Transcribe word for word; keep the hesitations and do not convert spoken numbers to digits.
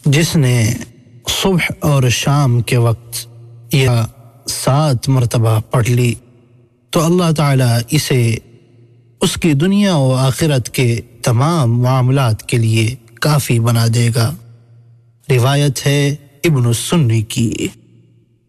जिसने सुबह और शाम के वक्त या सात मरतबा पढ़ ली तो अल्लाह ताला इसे उसकी दुनिया और आखिरत के तमाम मामलात के लिए काफ़ी बना देगा। रिवायत है इब्न सुन्नी की।